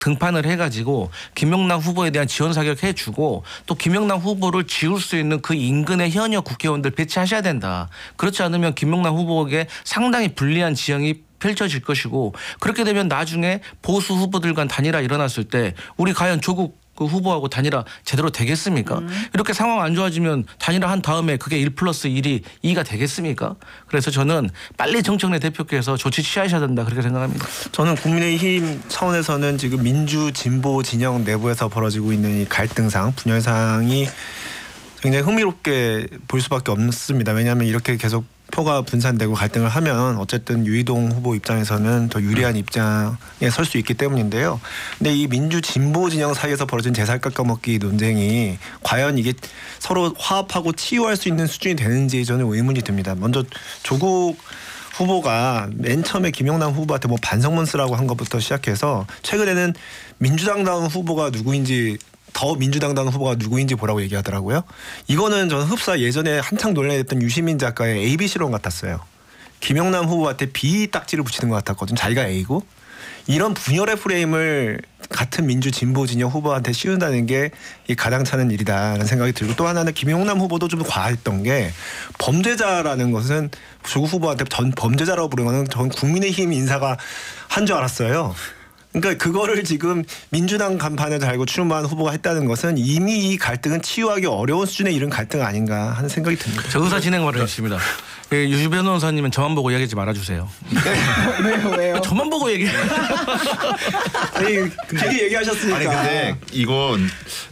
등판을 해가지고 김영남 후보에 대한 지원 사격 해주고 또 김영남 후보를 지울 수 있는 그 인근의 현역 국회의원들 배치하셔야 된다. 그렇지 않으면 김영남 후보에게 상당히 불리한 지형이 펼쳐질 것이고 그렇게 되면 나중에 보수 후보들 간 단일화 일어났을 때 우리 과연 조국 그 후보하고 단일화 제대로 되겠습니까? 이렇게 상황 안 좋아지면 단일화 한 다음에 그게 1+1이 2가 되겠습니까? 그래서 저는 빨리 정청래 대표께서 조치 취하셔야 된다 그렇게 생각합니다. 저는 국민의힘 차원에서는 지금 민주 진보 진영 내부에서 벌어지고 있는 이 갈등상 분열상이 굉장히 흥미롭게 볼 수밖에 없습니다. 왜냐하면 이렇게 계속 표가 분산되고 갈등을 하면 어쨌든 유이동 후보 입장에서는 더 유리한 입장에 설 수 있기 때문인데요. 근데 이 민주 진보 진영 사이에서 벌어진 제살 깎아먹기 논쟁이 과연 이게 서로 화합하고 치유할 수 있는 수준이 되는지 저는 의문이 듭니다. 먼저 조국 후보가 맨 처음에 김영남 후보한테 뭐 반성문 쓰라고 한 것부터 시작해서 최근에는 민주당다운 후보가 누구인지 더 민주당당 후보가 누구인지 보라고 얘기하더라고요. 이거는 저는 흡사 예전에 한창 논란됐던 유시민 작가의 ABC론 같았어요. 김영남 후보한테 B 딱지를 붙이는 것 같았거든요. 자기가 A고. 이런 분열의 프레임을 같은 민주 진보 진영 후보한테 씌운다는 게 이 가당찮은 일이다라는 생각이 들고 또 하나는 김영남 후보도 좀 과했던 게 범죄자라는 것은 조국 후보한테 전 범죄자라고 부르는 거는 전 국민의힘 인사가 한 줄 알았어요. 그러니까 그거를 지금 민주당 간판에 달고 출마한 후보가 했다는 것은 이미 이 갈등은 치유하기 어려운 수준에 이른 갈등 아닌가 하는 생각이 듭니다. 저 의사 진행을 했습니다. 유 변호사님은 저만 보고 얘기하지 말아주세요. 왜요? 저만 보고 얘기해. 아니 괜히 얘기하셨으니까. 아니 근데 이건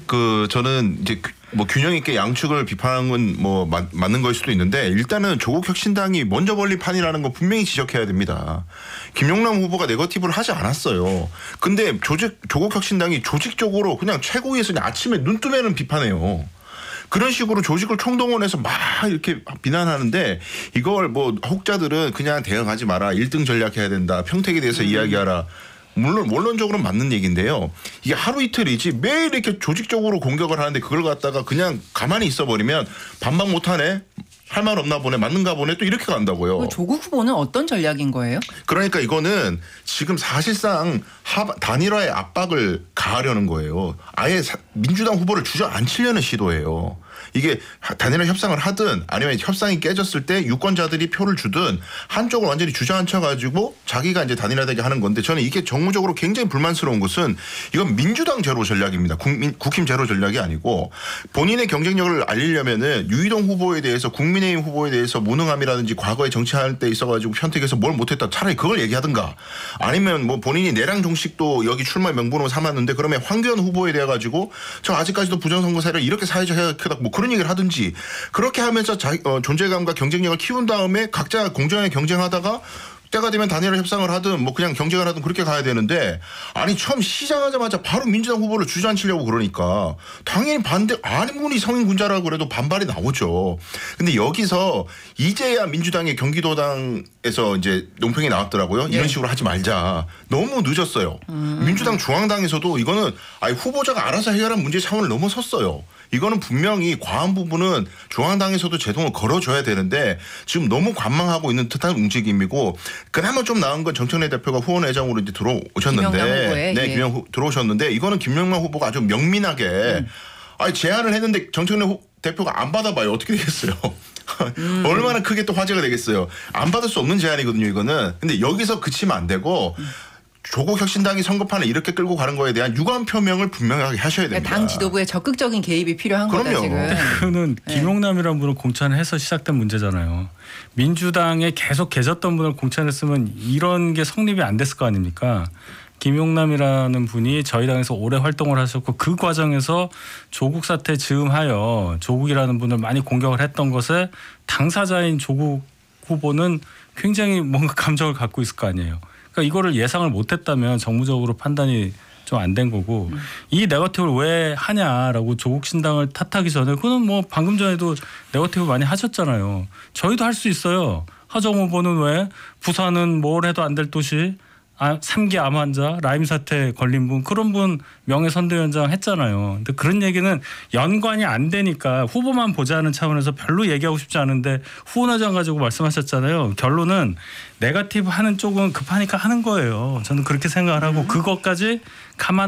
저는 이제 뭐 균형 있게 양측을 비판하는 뭐 맞는 걸 수도 있는데 일단은 조국 혁신당이 먼저 벌린 판이라는 거 분명히 지적해야 됩니다. 김용남 후보가 네거티브를 하지 않았어요. 근데 조국 혁신당이 조직적으로 그냥 최고위에서 그냥 아침에 눈 뜨면은 비판해요. 그런 식으로 조직을 총동원해서 막 이렇게 비난하는데 이걸 뭐 혹자들은 그냥 대응하지 마라. 1등 전략해야 된다. 평택에 대해서 이야기하라. 물론 원론적으로는 맞는 얘기인데요. 이게 하루 이틀이지 매일 이렇게 조직적으로 공격을 하는데 그걸 갖다가 그냥 가만히 있어버리면 반박 못하네. 할 말 없나 보네. 맞는가 보네. 또 이렇게 간다고요. 조국 후보는 어떤 전략인 거예요? 그러니까 이거는 지금 사실상 단일화의 압박을 가하려는 거예요. 아예 민주당 후보를 주저앉히려는 시도예요. 이게 단일화 협상을 하든 아니면 협상이 깨졌을 때 유권자들이 표를 주든 한쪽을 완전히 주저앉혀가지고 자기가 이제 단일화되게 하는 건데 저는 이게 정무적으로 굉장히 불만스러운 것은 이건 민주당 제로 전략입니다. 국힘 제로 전략이 아니고 본인의 경쟁력을 알리려면은 유이동 후보에 대해서 국민의힘 후보에 대해서 무능함이라든지 과거에 정치할 때 있어가지고 편택해서 뭘 못했다 차라리 그걸 얘기하든가 아니면 뭐 본인이 내랑 종식도 여기 출마 명분으로 삼았는데 그러면 황교안 후보에 대해 가지고 저 아직까지도 부정선거 사례를 이렇게 사회적 해석하다 뭐 그런 얘기를 하든지 그렇게 하면서 존재감과 경쟁력을 키운 다음에 각자 공정하게 경쟁하다가 때가 되면 단일화 협상을 하든 뭐 그냥 경쟁을 하든 그렇게 가야 되는데 아니 처음 시작하자마자 바로 민주당 후보를 주저앉히려고 그러니까 당연히 아무리 성인군자라고 그래도 반발이 나오죠. 근데 여기서 이제야 민주당의 경기도당에서 이제 논평이 나왔더라고요. 이런 식으로 하지 말자. 너무 늦었어요. 민주당 중앙당에서도 이거는 아니 후보자가 알아서 해결한 문제 차원을 넘어섰어요. 이거는 분명히 과한 부분은 중앙당에서도 제동을 걸어줘야 되는데 지금 너무 관망하고 있는 듯한 움직임이고 그나마 좀 나은 건 정청래 대표가 후원회장으로 이제 들어오셨는데 들어오셨는데 이거는 김영남 후보가 아주 명민하게 아니 제안을 했는데 정청래 대표가 안 받아봐요. 어떻게 되겠어요? 얼마나 크게 또 화제가 되겠어요. 안 받을 수 없는 제안이거든요. 이거는. 근데 여기서 그치면 안 되고 조국 혁신당이 선거판을 이렇게 끌고 가는 거에 대한 유감 표명을 분명하게 하셔야 됩니다. 당 지도부의 적극적인 개입이 필요한 거다 지금. 그는 김용남이라는 분을 공천해서 시작된 문제잖아요. 민주당에 계속 계셨던 분을 공천했으면 이런 게 성립이 안 됐을 거 아닙니까? 김용남이라는 분이 저희 당에서 오래 활동을 하셨고 그 과정에서 조국 사태 즈음하여 조국이라는 분을 많이 공격을 했던 것에 당사자인 조국 후보는 굉장히 뭔가 감정을 갖고 있을 거 아니에요. 그러니까 이거를 예상을 못했다면 정무적으로 판단이 좀 안 된 거고 이 네거티브를 왜 하냐라고 조국 신당을 탓하기 전에 그건 뭐 방금 전에도 네거티브 많이 하셨잖아요. 저희도 할 수 있어요. 하정 후보는 왜 부산은 뭘 해도 안 될 도시 3기 암 환자, 라임 사태 걸린 분, 그런 분 명예선대위원장 했잖아요. 근데 그런 얘기는 연관이 안 되니까 후보만 보자는 차원에서 별로 얘기하고 싶지 않은데 후원회장 가지고 말씀하셨잖아요. 결론은 네거티브 하는 쪽은 급하니까 하는 거예요. 저는 그렇게 생각을 하고 그것까지 감안